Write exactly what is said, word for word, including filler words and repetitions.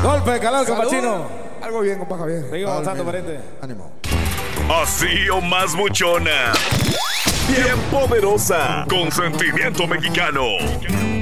Golpe de calor, compachino. Algo bien, compa Javier. Seguimos avanzando, pariente. Ánimo. Así o más buchona. Bien poderosa. Con sentimiento mexicano.